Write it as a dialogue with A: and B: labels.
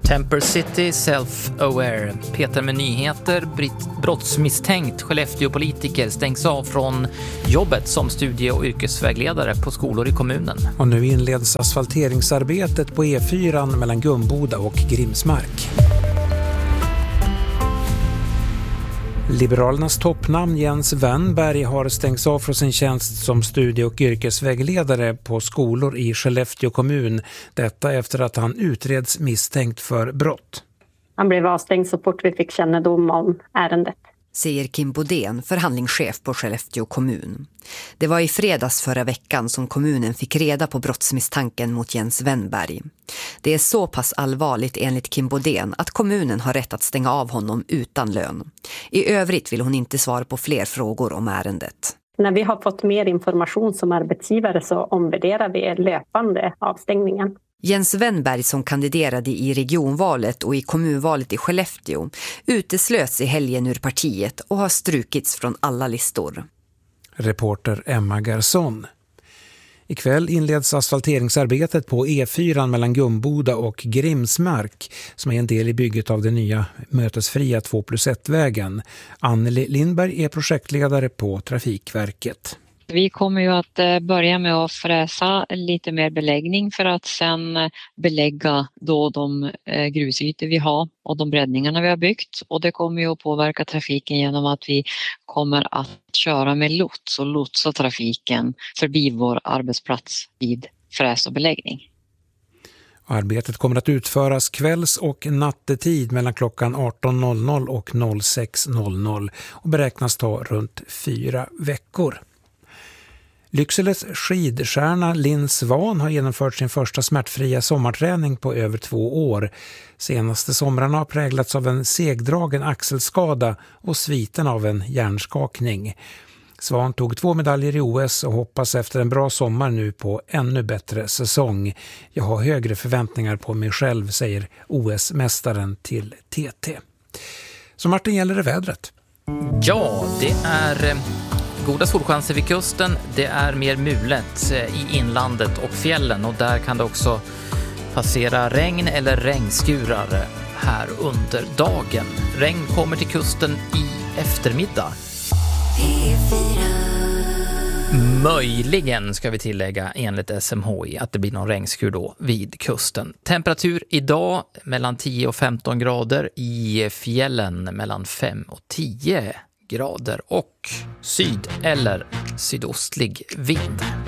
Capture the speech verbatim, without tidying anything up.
A: Temper City Self-Aware. Peter med nyheter. Brottsmisstänkt Skellefteå-politiker stängs av från jobbet som studie- och yrkesvägledare på skolor i kommunen.
B: Och nu inleds asfalteringsarbetet på E fyra mellan Gumboda och Grimsmark. Liberalernas toppnamn Jens Wennberg har stängts av från sin tjänst som studie- och yrkesvägledare på skolor i Skellefteå kommun. Detta efter att han utreds misstänkt för brott.
C: Han blev avstängd så fort vi fick kännedom om ärendet.
D: Säger Kim Bodén, förhandlingschef på Skellefteå kommun. Det var i fredags förra veckan som kommunen fick reda på brottsmisstanken mot Jens Wennberg. Det är så pass allvarligt enligt Kim Bodén att kommunen har rätt att stänga av honom utan lön. I övrigt vill hon inte svara på fler frågor om ärendet.
C: När vi har fått mer information som arbetsgivare så omvärderar vi löpande avstängningen.
D: Jens Wennberg, som kandiderade i regionvalet och i kommunvalet i Skellefteå, uteslöts i helgen ur partiet och har strukits från alla listor.
B: Reporter Emma Garson. Ikväll inleds asfalteringsarbetet på E fyra mellan Gumboda och Grimsmark som är en del i bygget av den nya mötesfria två plus ett-vägen. Anneli Lindberg är projektledare på Trafikverket.
E: Vi kommer ju att börja med att fräsa lite mer beläggning för att sen belägga då de grusytor vi har och de breddningarna vi har byggt. Och det kommer ju att påverka trafiken genom att vi kommer att köra med lots och lotsa trafiken förbi vår arbetsplats vid fräs och beläggning.
B: Arbetet kommer att utföras kvälls- och nattetid mellan klockan arton noll noll och sex noll noll och beräknas ta runt fyra veckor. Lyckseles skidstjärna Linn Svan har genomfört sin första smärtfria sommarträning på över två år. Senaste somrarna har präglats av en segdragen axelskada och sviten av en hjärnskakning. Svan tog två medaljer i O S och hoppas efter en bra sommar nu på ännu bättre säsong. Jag har högre förväntningar på mig själv, säger O S-mästaren till T T. Så Martin, gäller det vädret?
A: Ja, det är goda solchanser vid kusten. Det är mer mulet i inlandet och fjällen och där kan det också passera regn eller regnskurar här under dagen. Regn kommer till kusten i eftermiddag. Möjligen ska vi tillägga enligt S M H I att det blir någon regnskur då vid kusten. Temperatur idag mellan tio och femton grader, i fjällen mellan fem och tio grader och syd- eller sydostlig vind.